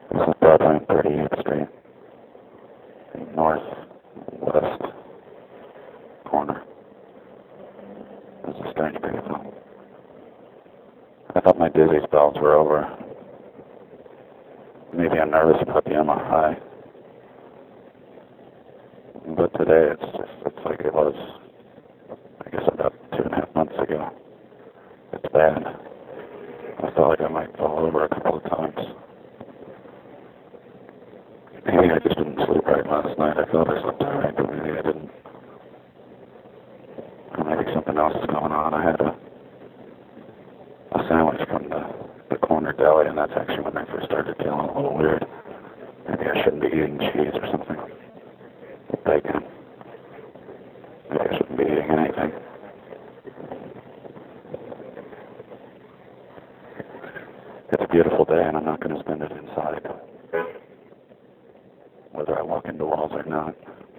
This is Broadway and 38th Street, northwest corner. This is a strange payphone. I thought my dizzy spells were over. Maybe I'm nervous about the MRI. But today it's like it was, I guess, about 2.5 months ago. It's bad. I felt like I might fall over a couple of times. Maybe I just didn't sleep right last night. I thought I slept all right, but maybe I didn't. Or maybe something else is going on. I had a sandwich from the corner deli, and that's actually when I first started feeling a little weird. Maybe I shouldn't be eating cheese or something. Bacon. Maybe I shouldn't be eating anything. It's a beautiful day, and I'm not going to spend it inside, whether I walk into walls or not.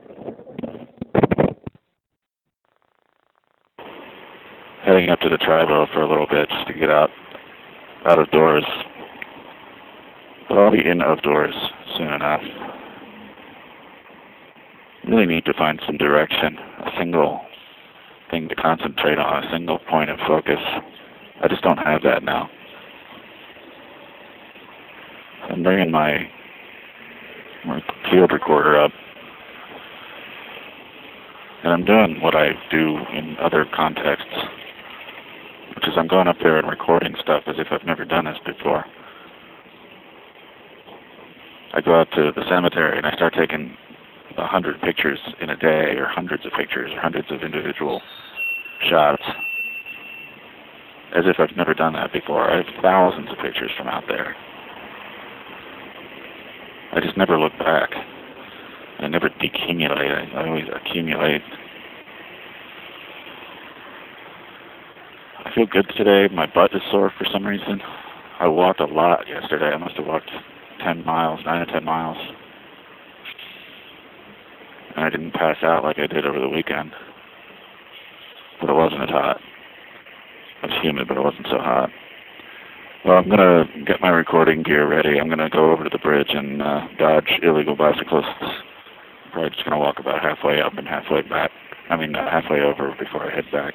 Heading up to the Triborough for a little bit just to get out of doors. But I'll be in outdoors soon enough. Really need to find some direction, a single thing to concentrate on, a single point of focus. I just don't have that now. I'm bringing my field recorder up, and I'm doing what I do in other contexts, which is I'm going up there and recording stuff as if I've never done this before. I go out to the cemetery and I start taking 100 pictures in a day, or hundreds of pictures, or hundreds of individual shots, as if I've never done that before. I have thousands of pictures from out there. I just never look back. I never decumulate. I always accumulate. I feel good today. My butt is sore for some reason. I walked a lot yesterday. I must have walked 10 miles, 9 or 10 miles. And I didn't pass out like I did over the weekend. But it wasn't as hot. It was humid, but it wasn't so hot. Well, I'm going to get my recording gear ready. I'm going to go over to the bridge and dodge illegal bicyclists. I'm probably just going to walk about halfway up and halfway back. Halfway over before I head back.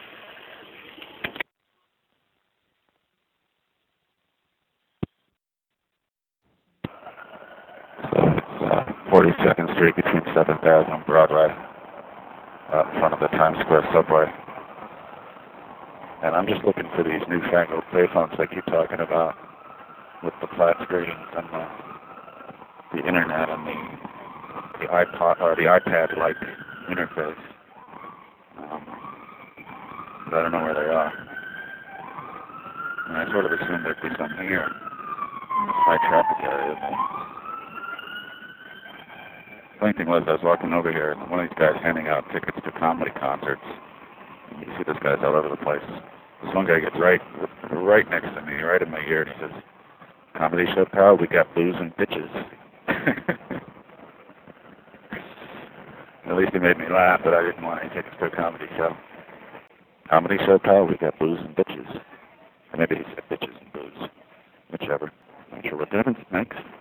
42nd Street between 7th Avenue and Broadway, in front of the Times Square subway. And I'm just looking for these newfangled payphones they keep talking about, with the flat screens and the internet and the iPod or the iPad-like interface. But I don't know where they are. And I sort of assumed there'd be some here in this high traffic area. Funny thing was, I was walking over here, and one of these guys handing out tickets to comedy concerts. And you see this guy's all over the place. This one guy gets right next to me, right in my ear, and he says, "Comedy show, pal, we got booze and bitches." At least he made me laugh, but I didn't want any tickets to a comedy show. "Comedy show, pal, we got booze and bitches." Or maybe he said bitches and booze. Whichever. Not sure what difference it makes.